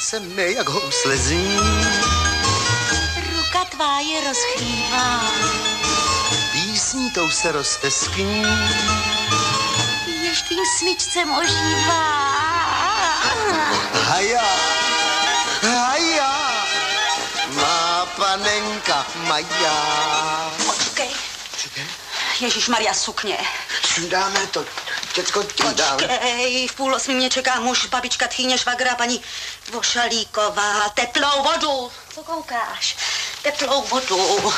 se mi jak housle zní. Ruka tvá je rozchývá. Písní tou se rozteskní. Ještě smyčcem ožívá. Haja, haja, má panenka Maja. Počkej. Ježišmarja, sukně. Sundáme to, děcko, dáme. Počkej, v 7:30 mě čeká muž, babička, tchýně, švagra, paní Vošalíková. Teplou vodu. Co koukáš? Teplou vodu.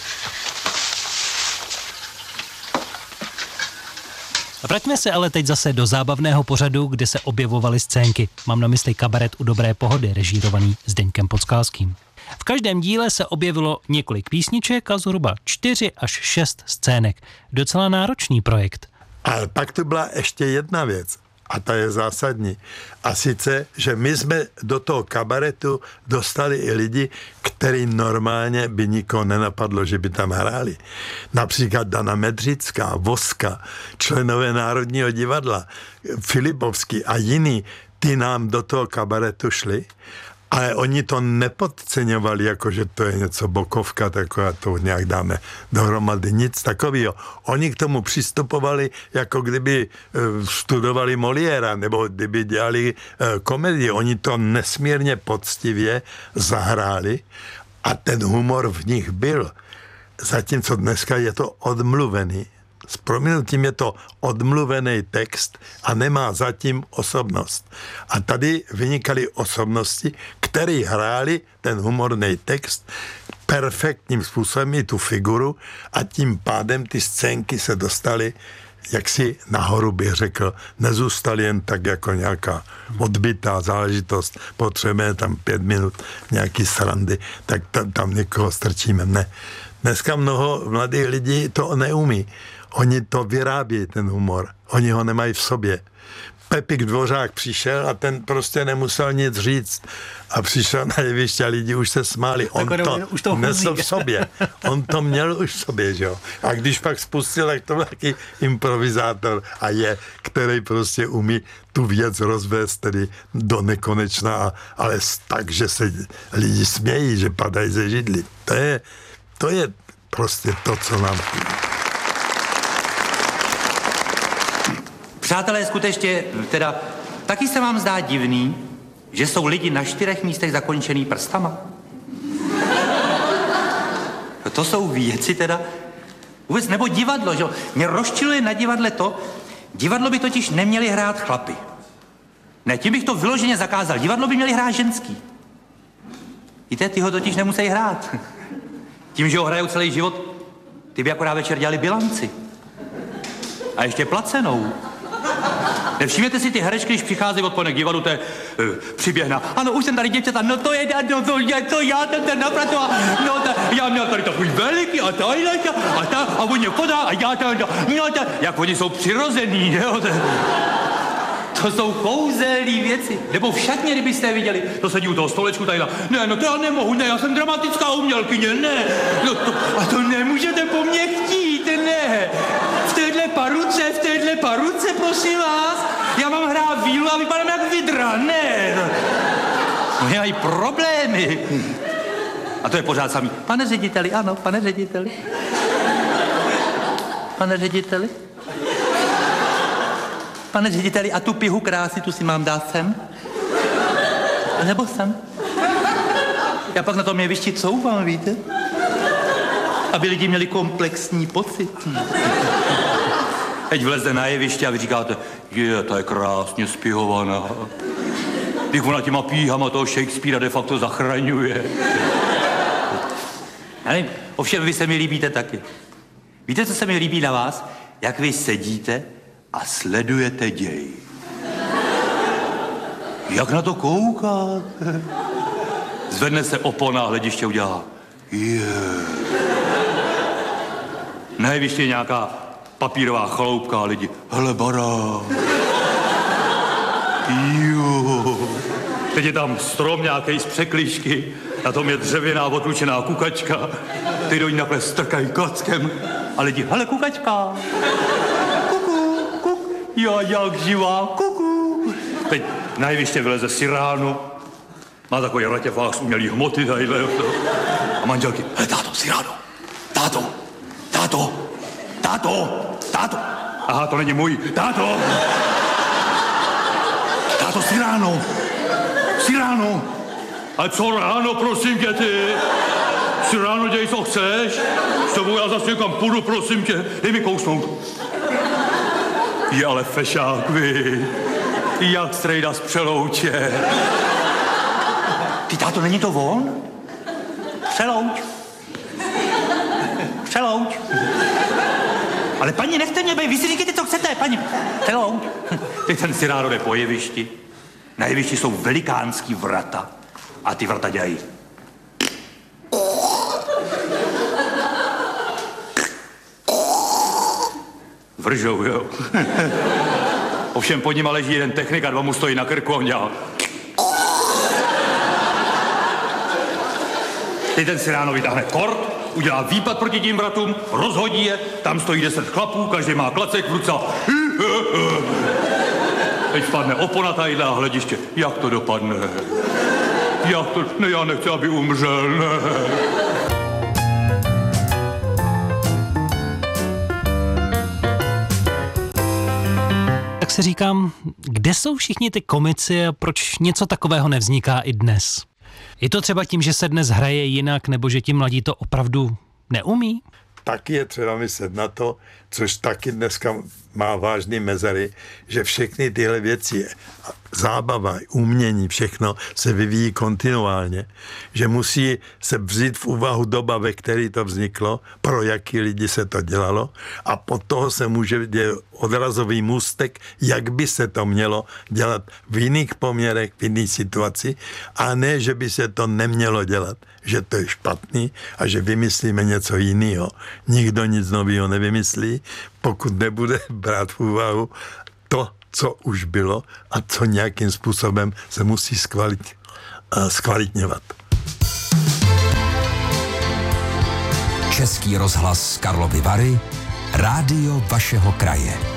Vraťme se ale teď zase do zábavného pořadu, kde se objevovaly scénky. Mám na mysli Kabaret u dobré pohody, režírovaný Zdeňkem Podskálským. V každém díle se objevilo několik písniček a zhruba 4 až 6 scének. Docela náročný projekt. Ale pak tu byla ještě jedna věc. A ta je zásadní. A sice, že my jsme do toho kabaretu dostali i lidi, který normálně by nikoho nenapadlo, že by tam hráli. Například Dana Medřická, Voska, členové Národního divadla, Filipovský a jiní, ty nám do toho kabaretu šli. Ale oni to nepodceňovali, jako že to je něco bokovka, taková to nějak dáme dohromady, nic takového. Oni k tomu přistupovali, jako kdyby studovali Moliéra, nebo kdyby dělali komedii. Oni to nesmírně poctivě zahráli a ten humor v nich byl. Zatímco dneska je to odmluvený. S prominutím je to odmluvený text a nemá zatím osobnost. A tady vynikaly osobnosti, které hráli ten humorný text perfektním způsobem i tu figuru a tím pádem ty scénky se dostaly jaksi nahoru, bych řekl, nezůstaly jen tak jako nějaká odbytá záležitost, potřebujeme tam 5 minut nějaký srandy, tak tam někoho strčíme. Ne. Dneska mnoho mladých lidí to neumí. Oni to vyrábějí, ten humor. Oni ho nemají v sobě. Pepik Dvořák přišel a ten prostě nemusel nic říct. A přišel na jeviště a lidi už se smáli. On to nesl v sobě. On to měl už v sobě, že jo. A když pak spustil, tak to byl taky improvizátor a je, který prostě umí tu věc rozvést tedy do nekonečna, ale tak, že se lidi smějí, že padají ze židli. To je prostě to, co nám chybí. Přátelé, skutečně, teda, taky se vám zdá divný, že jsou lidi na 4 místech zakončený prstama? No to jsou věci teda, vůbec, nebo divadlo, že? Mě rozčiluje na divadle to, divadlo by totiž neměli hrát chlapy. Ne, tím bych to vyloženě zakázal, divadlo by měli hrát ženský. Víte, ty ho totiž nemusí hrát. Tím, že ho hrajou celý život, ty by akorát večer dělali bilanci. A ještě placenou. Nevšimněte si ty herečky, když přicházejí odpoledne k divadlu, to je přiběhna. Ano, už jsem tady děvčata, no to je, no to já ten napracoval, no já měl tady takový veliký a on mě podá a já jak oni jsou přirozený, jo, to jsou kouzelný věci. Nebo v šatně, kdybyste je viděli, to sedí u toho stolečku tady, ne, no to já nemohu, ne, já jsem dramatická umělkyně, ne, no to nemůžete po mně chtít, ne. V téhle paruce, prosím vás, já mám hrát vílu a vypadám jak vidra, ne. No, mají problémy. A to je pořád samý. Pane řediteli, ano, pane řediteli. Pane řediteli. Pane řediteli, a tu pihu krásy, tu si mám dát sem? Nebo sem? Já pak na tom jevišti couvám, víte? Aby lidi měli komplexní pocit. Teď vleze na jeviště a vy říkáte, ta je krásně spihovaná. Když ona těma píhama toho Shakespearea de facto zachraňuje. Ale ovšem vy se mi líbíte taky. Víte, co se mi líbí na vás? Jak vy sedíte a sledujete děj. Jak na to koukáte? Zvedne se opona a hlediště udělá. Na jeviště je nějaká papírová chaloupka a lidi. Hele, barák. Jo. Teď je tam strom nějaký z překližky, na tom je dřevěná otlučená kukačka, ty do ní takhle strkají klackem a lidi, hele, kukačka. Kuku, kuk, já jak živá, kuku. Teď na jeviště vyleze siránu Má takový ratěfák z umělý hmoty tadyhle. A manželky, táto, Cyrano, táto. Aha, to není můj, táto, Cyrano. Ale co ráno, prosím tě, ty? Cyrano, děj, co chceš? S tebou já zase někam půjdu, prosím tě. Dej mi kousnout. Je ale fešák, vy. Jak strejda z Přelouče. Ty, táto, není to on? Přelouč. Ale paní, nechte mě být, vy si říkejte, co chcete, paní. Přelouč. Teď ten Cyrano jde po jevišti. Na jevišti jsou velikánský vrata. A ty vrata dělají. Vržou, jo. Ovšem pod nima leží jeden technik a dva mu stojí na krku a on dělá. Teď ten Cyrano vytáhne kort, udělá výpad proti tím vratům, rozhodí je, tam stojí 10 chlapů, každý má klacek v ruce. Teď spadne opona tadyhle a hlediště. Jak to dopadne? Ne, já nechci, aby umřel, ne. Tak si říkám, kde jsou všichni ty komici a proč něco takového nevzniká i dnes? Je to třeba tím, že se dnes hraje jinak, nebo že ti mladí to opravdu neumí? Taky je třeba myslet na to, což taky dneska má vážný mezery, že všechny tyhle věci, zábava, umění, všechno se vyvíjí kontinuálně, že musí se vzít v úvahu doba, ve které to vzniklo, pro jaký lidi se to dělalo a pod toho se může dělat odrazový můstek, jak by se to mělo dělat v jiných poměrech, v jiných situaci a ne, že by se to nemělo dělat, že to je špatný a že vymyslíme něco jiného. Nikdo nic nového nevymyslí, pokud nebude brát v úvahu to, co už bylo a co nějakým způsobem se musí zkvalitňovat. Český rozhlas Karlovy Vary, rádio vašeho kraje.